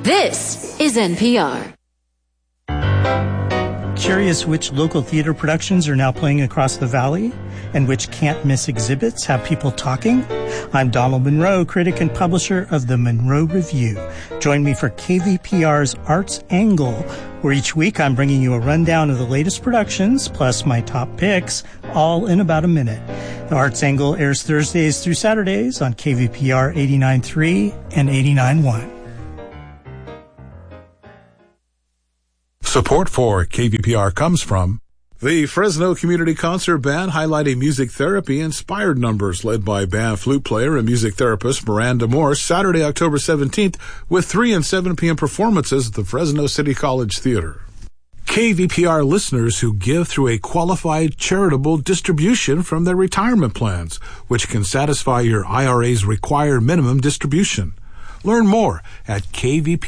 This is NPR. Curious which local theater productions are now playing across the valley and which can't-miss exhibits have people talking? I'm Donald Monroe, critic and publisher of the Monroe Review. Join me for KVPR's Arts Angle, where each week I'm bringing you a rundown of the latest productions, plus my top picks, all in about a minute. The Arts Angle airs Thursdays through Saturdays on KVPR 89.3 and 89.1. Support for KVPR comes from the Fresno Community Concert Band, highlighting music therapy-inspired numbers led by band flute player and music therapist Miranda Morse, Saturday, October 17th, with 3 and 7 p.m. performances at the Fresno City College Theater. KVPR listeners who give through a qualified charitable distribution from their retirement plans, which can satisfy your IRA's required minimum distribution. Learn more at KVPR.